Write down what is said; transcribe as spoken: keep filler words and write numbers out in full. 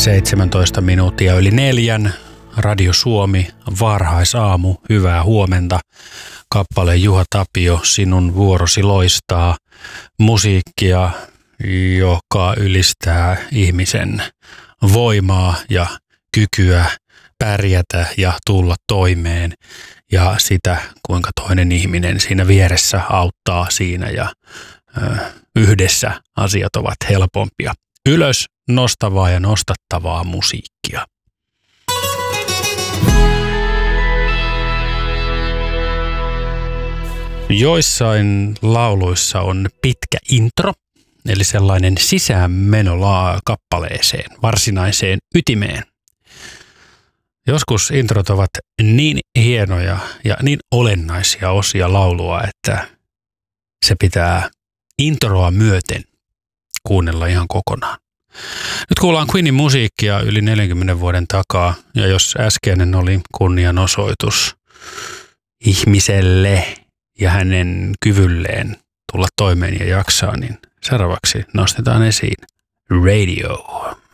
seitsemäntoista minuuttia yli neljän. Radio Suomi, varhaisaamu, hyvää huomenta. Kappale Juha Tapio, Sinun vuorosi loistaa. Musiikkia, joka ylistää ihmisen voimaa ja kykyä pärjätä ja tulla toimeen. Ja sitä, kuinka toinen ihminen siinä vieressä auttaa siinä ja ö, yhdessä asiat ovat helpompia. Ylös nostavaa ja nostattavaa musiikkia. Joissain lauluissa on pitkä intro, eli sellainen sisäänmeno kappaleeseen, varsinaiseen ytimeen. Joskus introt ovat niin hienoja ja niin olennaisia osia laulua, että se pitää introa myöten kuunnella ihan kokonaan. Nyt kuullaan Queenin musiikkia yli neljänkymmenen vuoden takaa, ja jos äskeinen oli kunnianosoitus ihmiselle ja hänen kyvylleen tulla toimeen ja jaksaa, niin seuraavaksi nostetaan esiin Radio.